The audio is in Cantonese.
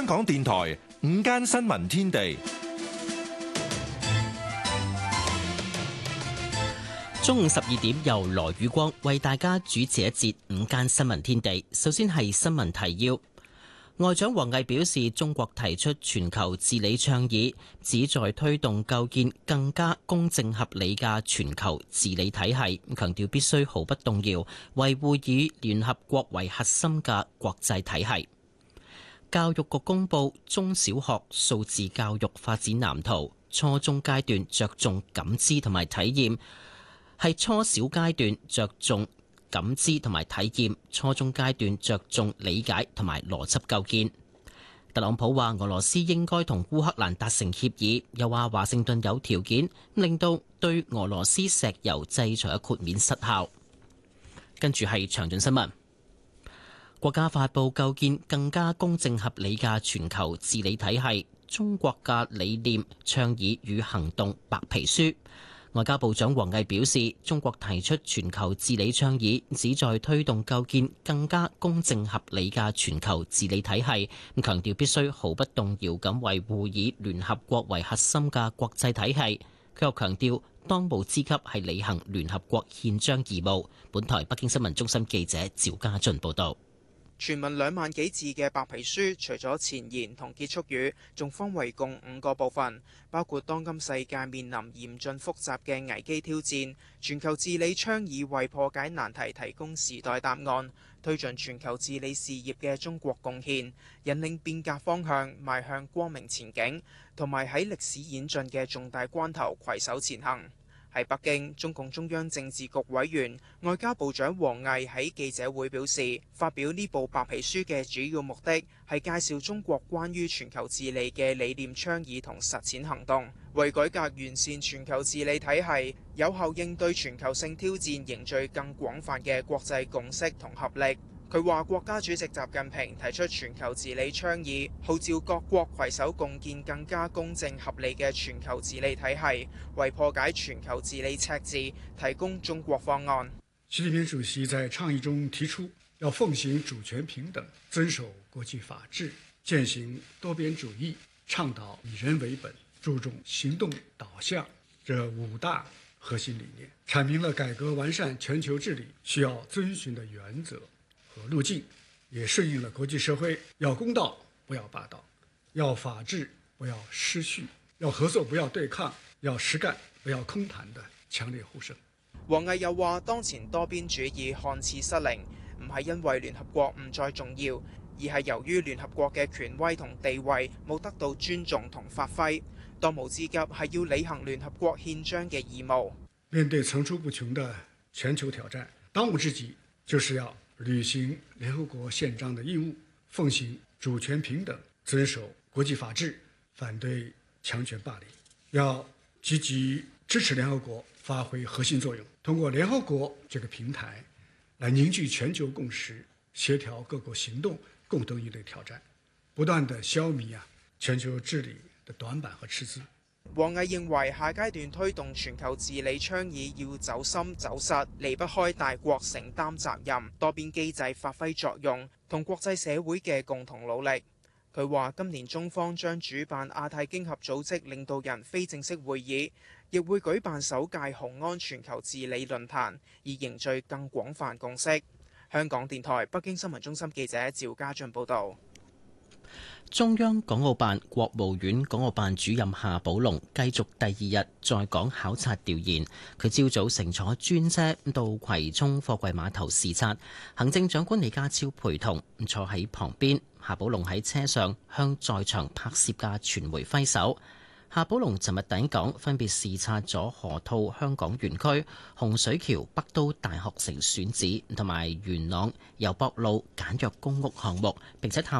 港電台午間新聞天地， 中午12點由羅宇光為大家主持一節午間新聞天地。首先係新聞提要。外長王毅表示，中國提出全球治理倡議，旨在推動構建更加公正合理嘅全球治理體系，強調必須毫不動搖維護以聯合國為核心嘅國際體系。教育局公布中小學數字教育發展藍圖，初中階段着重感知同埋體驗，係初小階段着重感知同埋體驗，初中階段着重理解同埋邏輯構建。特朗普話俄羅斯應該同烏克蘭達成協議，又話華盛頓有條件令到對俄羅斯石油制裁嘅豁免失效。跟住係詳盡新聞。國家發布構建更加公正合理嘅全球治理體系，中國嘅理念、倡議與行動白皮書。外交部長王毅表示，中國提出全球治理倡議，旨在推動構建更加公正合理嘅全球治理體系，強調必須毫不動搖咁維護以聯合國為核心嘅國際體系。佢又強調，當務之急係履行聯合國憲章義務。本台北京新聞中心記者趙家俊報道。 全文2萬幾字嘅白皮書，除咗前言同結束語，仲分為共5個部分，包括當今世界面臨嚴峻複雜嘅危機挑戰，全球治理倡議為破解難題提供時代答案，推進全球治理事業嘅中國貢獻，引領變革方向邁向光明前景，同埋喺歷史演進嘅重大關頭攜手前行。喺北京，中共中央政治局委員、外交部長王毅喺記者會表示，發表呢部白皮書嘅主要目的係介紹中國關於全球治理嘅理念倡議同實踐行動，為改革完善全球治理體系，有效應對全球性挑戰，凝聚更廣泛嘅國際共識同合力。佢話國家主席習近平提出全球治理倡議，號召各國攜手共建更加公正合理嘅全球治理體系，為破解全球治理赤字提供中國方案。 習近平主席在倡議中提出，要奉行主權平等，遵守國際法治，踐行多邊主義，倡導以人為本，注重行動導向這5大核心理念，闡明了改革完善全球治理需要遵循的原則和路徑，也順應了國際社會要公道不要霸道，要法治不要失序，要合作不要對抗，要實幹不要空談的強烈呼聲。 王毅又話，當前多邊主義看似失靈，唔係因為聯合國唔再重要，而係由於聯合國嘅權威同地位冇得到尊重同發揮。當務之急係要履行聯合國憲章嘅義務。 面對層出不窮的全球挑戰，當務之急就是要履行聯合國憲章的義務，奉行主權平等，遵守國際法治，反對強權霸凌，要積極支持聯合國發揮核心作用，通過聯合國這個平台來凝聚全球共識，協調各國行動，共同應對挑戰，不斷地消弭全球治理的短板和赤字。 王毅認為下階段推動全球治理倡議要走深走實，離不開大國承擔責任、多邊機制發揮作用同國際社會嘅共同努力。佢話今年中方將主辦亞太經合組織領導人非正式會議，亦會舉辦首屆雄安全球治理論壇，以凝聚更廣泛共識。香港電台北京新聞中心記者趙家俊報導。 中央港澳辦、國務院港澳辦主任夏寶龍繼續第2日在港考察調研。佢朝早乘坐專車到葵涌貨櫃碼頭視察，行政長官李家超陪同坐喺旁邊。夏寶龍喺車上向在場拍攝嘅傳媒揮手。夏寶龍尋日抵港，分別視察咗河套香港園區、洪水橋北都大學城選址同埋元朗油博路簡約公屋項目，並且探